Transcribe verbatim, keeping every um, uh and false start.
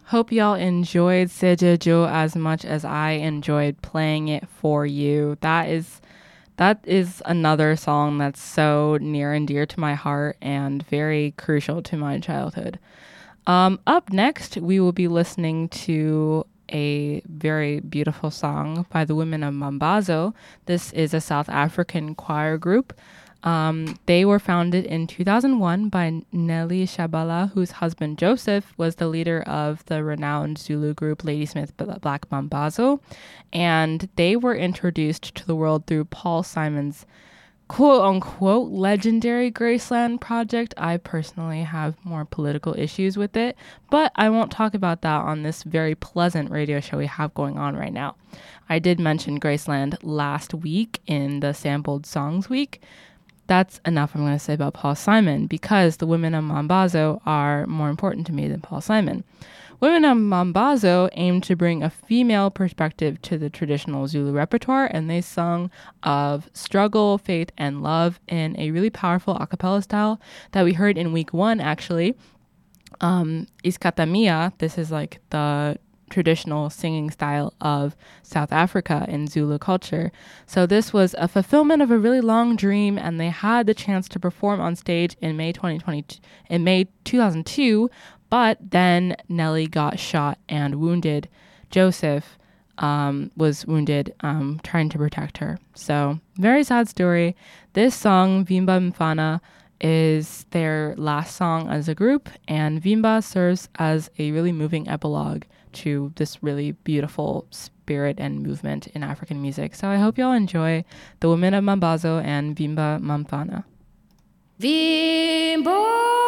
Hope y'all enjoyed Sejejo as much as I enjoyed playing it for you. That is that is another song that's so near and dear to my heart and very crucial to my childhood. Um, up next, we will be listening to a very beautiful song by the Women of Mambazo. This is a South African choir group. Um, they were founded in two thousand one by Nelly Shabala, whose husband Joseph was the leader of the renowned Zulu group Ladysmith Black Mambazo. And they were introduced to the world through Paul Simon's quote-unquote legendary Graceland project. I personally have more political issues with it, but I won't talk about that on this very pleasant radio show we have going on right now. I did mention Graceland last week in the Sampled Songs Week. That's enough I'm going to say about Paul Simon, because the Women of Mambazo are more important to me than Paul Simon. Women of Mambazo aimed to bring a female perspective to the traditional Zulu repertoire, and they sung of struggle, faith, and love in a really powerful a cappella style that we heard in week one, actually. Um, Iskatamia, this is like the traditional singing style of South Africa in Zulu culture. So this was a fulfillment of a really long dream, and they had the chance to perform on stage in May twenty twenty, in May two thousand two, but then Nelly got shot and wounded. Joseph um, was wounded um, trying to protect her. So very sad story. This song, Vimba Mfana, is their last song as a group, and Vimba serves as a really moving epilogue to this really beautiful spirit and movement in African music. So I hope y'all enjoy the Women of Mambazo and Vimba Mfana. Vimbo